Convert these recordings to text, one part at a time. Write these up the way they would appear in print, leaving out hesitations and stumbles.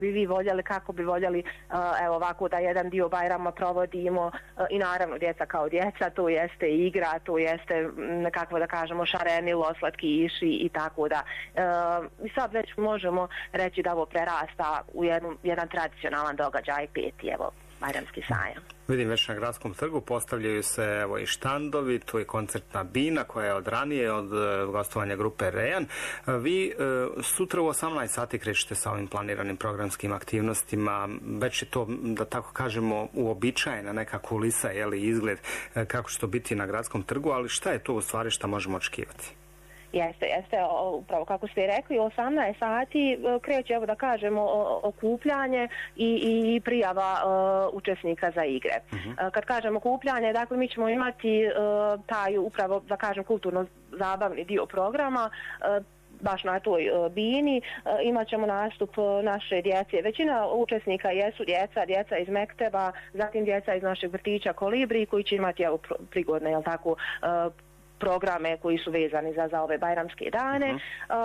bi vi voljeli, kako bi voljeli, evo ovako da jedan dio Bajrama provodimo i naravno djeca kao djeca, to jeste igra, to jeste nekako da kažemo šarenilo, slatkiši i tako da. I sad već možemo reći da ovo prerasta u jedan tradicionalan događaj, peti, evo, Bajramski sajam. Vidim već na Gradskom trgu postavljaju se evo i štandovi, tu je koncertna bina koja je od ranije, od gostovanja grupe Rejan. Vi sutra u 18 sati krećete sa ovim planiranim programskim aktivnostima, već je to, da tako kažemo, uobičajena neka kulisa, izgled kako će to biti na Gradskom trgu, ali šta je to u stvari što možemo očekivati? Jeste, upravo kako ste rekli, u 18 sati kreće, evo da kažemo, okupljanje i prijava učesnika za igre. Kad kažemo okupljanje, dakle mi ćemo imati taj upravo, da kažem, kulturno-zabavni dio programa, baš na toj bini, imat ćemo nastup naše djece. Većina učesnika jesu djeca iz Mekteba, zatim djeca iz našeg vrtića Kolibri, koji će imati prigodne, programe koji su vezani za ove bajramske dane.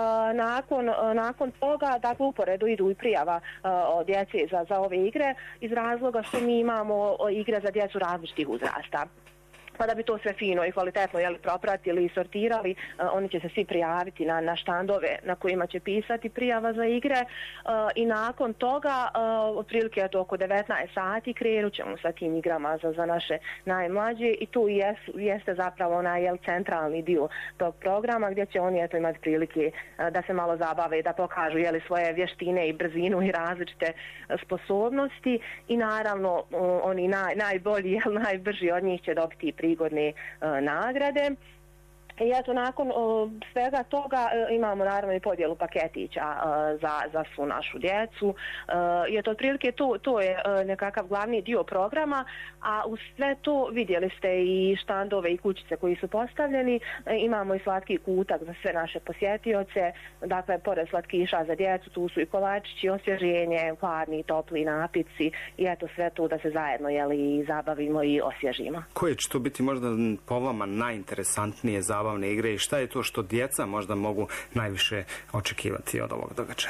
Nakon toga, dakle, uporedo idu i prijava djece za ove igre iz razloga što mi imamo igre za djecu različitih uzrasta. Pa da bi to sve fino i kvalitetno propratili i sortirali, oni će se svi prijaviti na štandove na kojima će pisati prijava za igre i nakon toga, otprilike oko 19 sati, krenut ćemo sa tim igrama za naše najmlađe i tu jeste zapravo onaj centralni dio tog programa gdje će oni imati prilike da se malo zabave i da pokažu svoje vještine i brzinu i različite sposobnosti i naravno oni najbolji, najbrži od njih će dobiti prigodne nagrade. I eto, nakon svega toga imamo naravno i podjelu paketića za svu našu djecu. I eto, otprilike to je nekakav glavni dio programa, a uz sve to vidjeli ste i štandove i kućice koji su postavljeni. Imamo i slatki kutak za sve naše posjetioce. Dakle, pored slatkiša za djecu, tu su i kolačići, osvježenje, hladni, topli napici i eto sve to da se zajedno i zabavimo i osvježimo. Koje će to biti možda po vama najinteresantnije zabavne igre i šta je to što djeca možda mogu najviše očekivati od ovog događaja?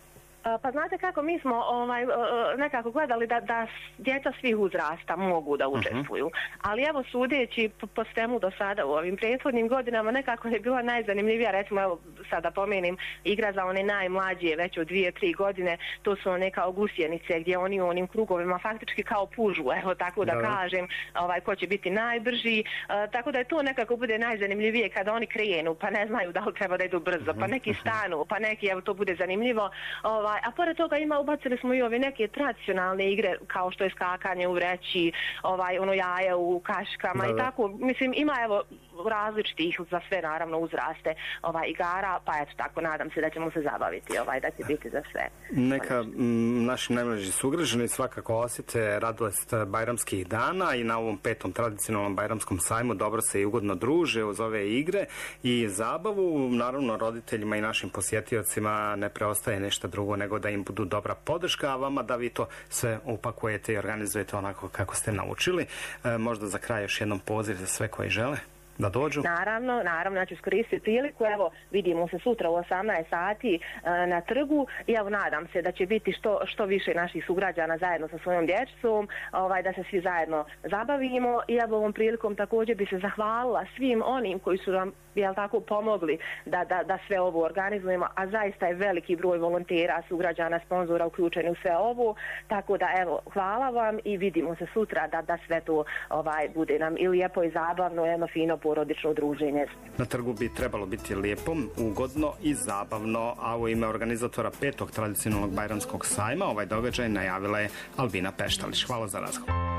Pa znate kako, mi smo nekako gledali da djeca svih uzrasta mogu da učestvuju, ali evo sudeći po svemu do sada u ovim prethodnim godinama nekako je bila najzanimljivija, recimo evo sada pomenim igra za one najmlađe već od 2-3 godine, to su one kao gusjenice gdje oni u onim krugovima faktički kao pužu, evo tako da kažem, ko će biti najbrži, tako da je to nekako bude najzanimljivije kada oni krenu pa ne znaju da li treba da idu brzo, pa neki stanu, pa neki, evo to bude zanimljivo. A pored toga ubacili smo i ove neke tradicionalne igre kao što je skakanje u vreći, ono jaje u kaškama i tako. Mislim, ima evo različitih za sve naravno uzraste igara, pa eto tako nadam se da ćemo se zabaviti, da će biti za sve. Neka naši najmlađi sugrađani svakako osjete radost bajramskih dana i na ovom 5. tradicionalnom bajramskom sajmu dobro se i ugodno druže uz ove igre i zabavu. Naravno, roditeljima i našim posjetiocima ne preostaje nešto drugo nego da im budu dobra podrška, a vama da vi to sve upakujete i organizujete onako kako ste naučili. Možda za kraj još jednom poziv za sve koji žele da dođu. Naravno, ja ću iskoristiti priliku, evo vidimo se sutra u 18 sati na trgu i evo nadam se da će biti što više naših sugrađana zajedno sa svojom djecom, da se svi zajedno zabavimo i evo ovom prilikom također bi se zahvalila svim onim koji su nam pomogli da sve ovo organizujemo, a zaista je veliki broj volontera, sugrađana, sponzora uključeni u sve ovo, tako da evo hvala vam i vidimo se sutra da sve to bude nam i lijepo i zabavno, jedno fino porodično druženje. Na trgu bi trebalo biti lijepo, ugodno i zabavno, a u ime organizatora 5. tradicionalnog bajramskog sajma ovaj događaj najavila je Albina Peštalić. Hvala za razgovor.